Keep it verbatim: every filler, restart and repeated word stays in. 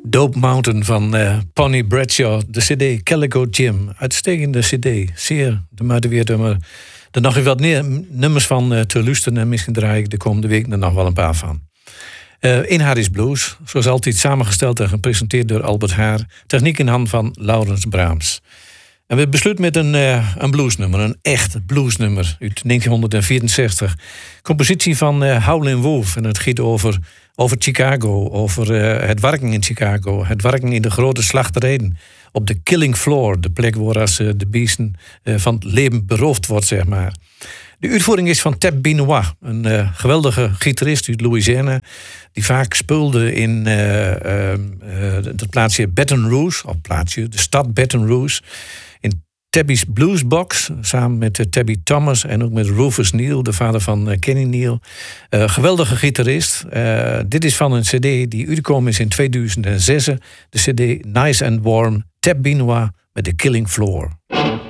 Dope Mountain van uh, Pony Bradshaw, de cd Calico Jim. Uitstekende cd, zeer de moeite waard om er er nog even wat neer, nummers van uh, te luisteren. En misschien draai ik de komende week er nog wel een paar van. Uh, in Harry's Blues, zoals altijd samengesteld en gepresenteerd door Albert Haar. Techniek in hand van Laurens Brahms. En we besluiten met een, uh, een bluesnummer, een echt bluesnummer uit negentien vierenzestig. Compositie van uh, Howlin' Wolf. En het gaat over, over Chicago, over uh, het werken in Chicago. Het werken in de grote slachterijen. Op de killing floor, de plek waar als, uh, de beesten uh, van het leven beroofd wordt, zeg maar. De uitvoering is van Tab Benoit, een uh, geweldige gitarist uit Louisiana, die vaak speelde in uh, uh, uh, het plaatsje Baton Rouge, of plaatsje, de stad Baton Rouge, in Tabby's Bluesbox, samen met uh, Tabby Thomas en ook met Rufus Neal, de vader van uh, Kenny Neal. Uh, geweldige gitarist. Uh, dit is van een cd die uitgekomen is in tweeduizend zes, de cd Nice and Warm, Tab Benoit met The Killing Floor.